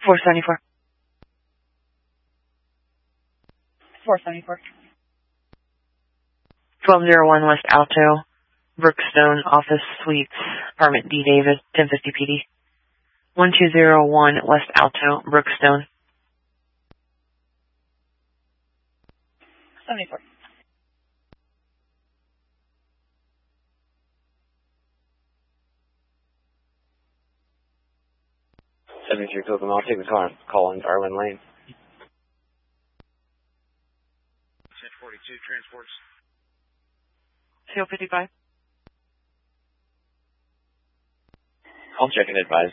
474. 474. 1201 West Alto, Brookstone Office Suites, Apartment D. David, 1050 PD. 1201 West Alto, Brookstone. 74. 73 Kokomo, I'll take the call in Darwin Lane. 1042 transports. CO55. I'll check and advise.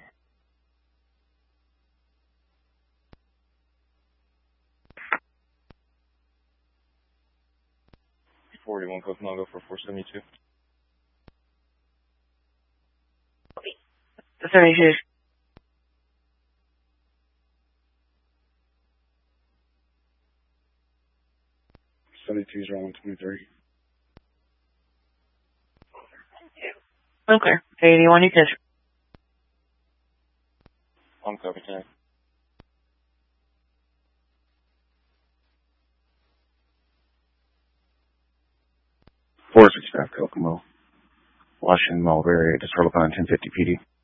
41 Kokomo, go for 472. 72. 72 is rolling 23. Okay. 81 you pitch. I'm copy 10. 465 Kokomo, Washington Mulberry, just roll up on 1050 PD.